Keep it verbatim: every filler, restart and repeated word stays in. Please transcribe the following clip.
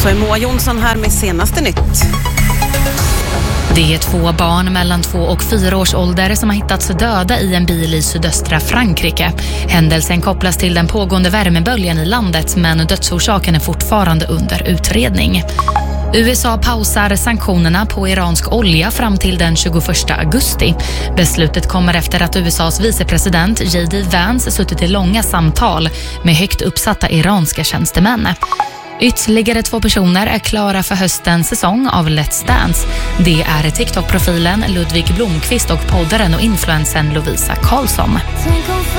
Så är Moa Jonsson här med senaste nytt. Det är två barn mellan två och fyra års ålder som har hittats döda i en bil i sydöstra Frankrike. Händelsen kopplas till den pågående värmeböljan i landet, men dödsorsaken är fortfarande under utredning. U S A pausar sanktionerna på iransk olja fram till den tjugoförsta augusti. Beslutet kommer efter att U S As vicepresident J D Vance suttit i långa samtal med högt uppsatta iranska tjänstemän. Ytterligare två personer är klara för höstens säsong av Let's Dance. Det är TikTok-profilen Ludvig Blomqvist och poddaren och influensen Lovisa Karlsson.